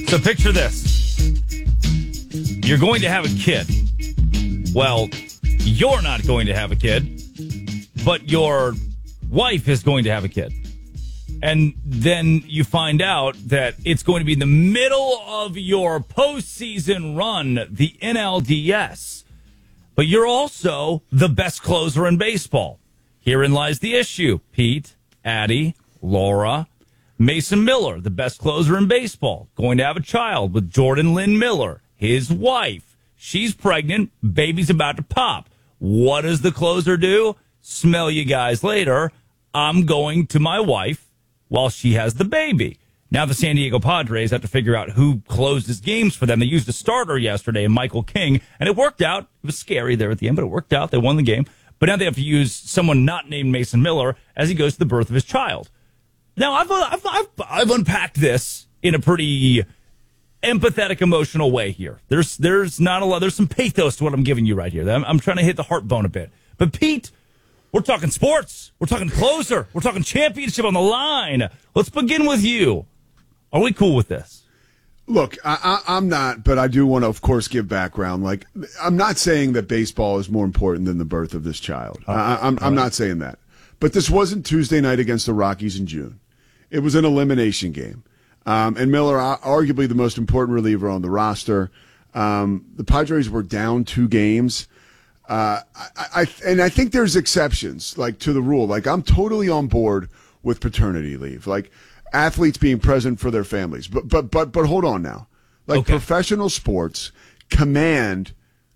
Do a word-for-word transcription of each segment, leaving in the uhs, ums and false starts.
So picture this. You're going to have a kid. Well, you're not going to have a kid, but your wife is going to have a kid. And then you find out that it's going to be in the middle of your postseason run, the N L D S. But you're also the best closer in baseball. Herein lies the issue. Pete, Addie, Laura, Mason Miller, the best closer in baseball, going to have a child with Jordan Lynn Miller, his wife. She's pregnant. Baby's about to pop. What does the closer do? Smell you guys later. I'm going to my wife while she has the baby. Now the San Diego Padres have to figure out who closes games for them. They used a starter yesterday, Michael King, and it worked out. It was scary there at the end, but it worked out. They won the game. But now they have to use someone not named Mason Miller as he goes to the birth of his child. Now, I've, I've, I've, I've unpacked this in a pretty empathetic, emotional way here. There's there's not a lot. There's some pathos to what I'm giving you right here. I'm, I'm trying to hit the heart bone a bit. But, Pete, we're talking sports. We're talking closer. We're talking championship on the line. Let's begin with you. Are we cool with this? Look, I, I, I'm not, but I do want to, of course, give background. Like, I'm not saying that baseball is more important than the birth of this child. Uh, I, I'm, I'm not saying that. But this wasn't Tuesday night against the Rockies in June. It was an elimination game. Um, and Miller, arguably the most important reliever on the roster. Um, the Padres were down two games. Uh, I, I, and I think there's exceptions, like, to the rule. Like, I'm totally on board with paternity leave. Like, athletes being present for their families. But, but, but, but hold on now. Like, okay. Professional sports command,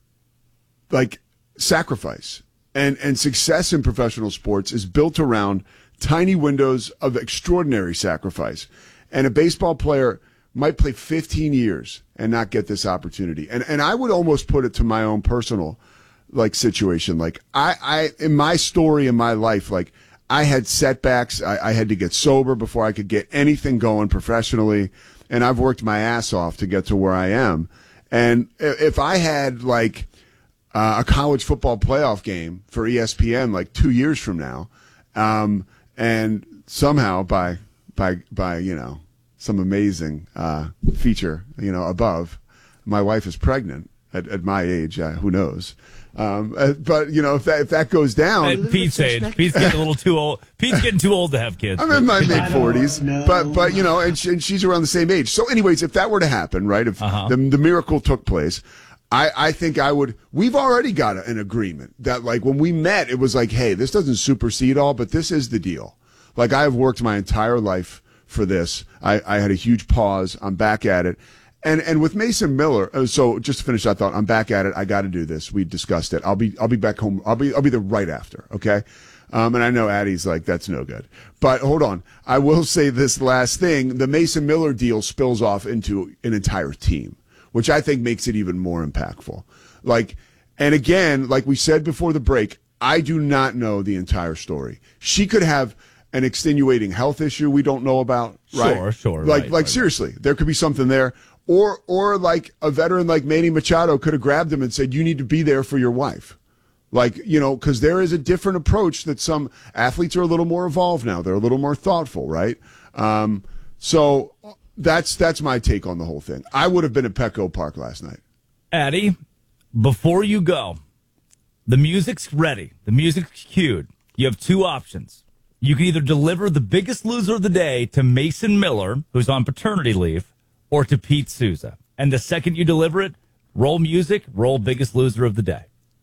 like, sacrifice. And, and success in professional sports is built around tiny windows of extraordinary sacrifice. And a baseball player might play fifteen years and not get this opportunity. And, and I would almost put it to my own personal, like, situation. Like, I, I, in my story in my life, like, I had setbacks. I, I had to get sober before I could get anything going professionally. And I've worked my ass off to get to where I am. And if I had, like, uh, a college football playoff game for E S P N, like, two years from now, um, and somehow by, by, by, you know, some amazing, uh, feature, you know, above, my wife is pregnant at, at my age, uh, who knows? Um, uh, but you know, if that if that goes down, at Pete's age, Pete's getting a little too old. Pete's getting too old to have kids. I'm in my mid forties, but but you know, and, she, and she's around the same age. So, anyways, if that were to happen, right? If uh-huh. the the miracle took place, I I think I would. We've already got a, an agreement that, like, when we met, it was like, hey, this doesn't supersede all, but this is the deal. Like, I have worked my entire life for this. I I had a huge pause. I'm back at it. And and with Mason Miller, so just to finish that thought, I'm back at it. I got to do this. We discussed it. I'll be I'll be back home. I'll be I'll be there right after. Okay. Um, and I know Addie's like, that's no good. But hold on. I will say this last thing. The Mason Miller deal spills off into an entire team, which I think makes it even more impactful. Like, and again, like we said before the break, I do not know the entire story. She could have an extenuating health issue we don't know about. Right? Sure, sure. Like, right, like right, seriously, there could be something there. Or, or like a veteran like Manny Machado could have grabbed him and said, you need to be there for your wife. Like, you know, because there is a different approach that some athletes are a little more evolved now. They're a little more thoughtful, right? Um, so that's that's my take on the whole thing. I would have been at Petco Park last night. Addie, before you go, the music's ready. The music's cued. You have two options. You can either deliver the biggest loser of the day to Mason Miller, who's on paternity leave, or to Pete Souza. And the second you deliver it, roll music, roll biggest loser of the day.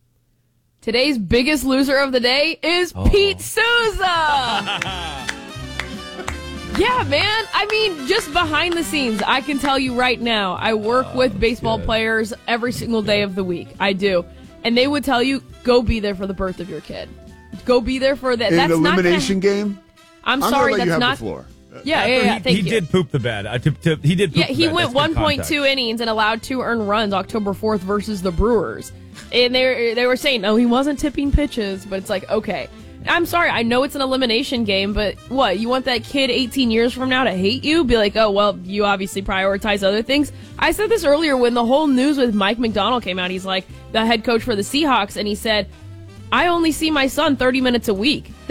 Today's biggest loser of the day is oh. Pete Souza. Yeah, man. I mean, just behind the scenes, I can tell you right now, I work oh, with baseball good. players every single day of the week. I do. And they would tell you, go be there for the birth of your kid. Go be there for that. In that's an elimination not gonna... game? I'm, I'm sorry, let that's you have not... the floor. Yeah, yeah, yeah. He, thank he you. did poop the bed. Uh, to, to, he did. Poop yeah, the he bed. went one point two innings and allowed two earned runs October fourth versus the Brewers, and they they were saying, no, he wasn't tipping pitches, but it's like, okay, I'm sorry, I know it's an elimination game, but what, you want that kid eighteen years from now to hate you? Be like, oh well, you obviously prioritize other things. I said this earlier when the whole news with Mike McDonald came out. He's like the head coach for the Seahawks, and he said, I only see my son thirty minutes a week.